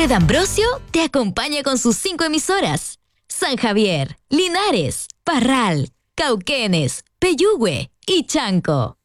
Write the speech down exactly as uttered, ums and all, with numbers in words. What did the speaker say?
Radio D'Ambrosio te acompaña con sus cinco emisoras: San Javier, Linares, Parral, Cauquenes, Peyúgue y Chanco.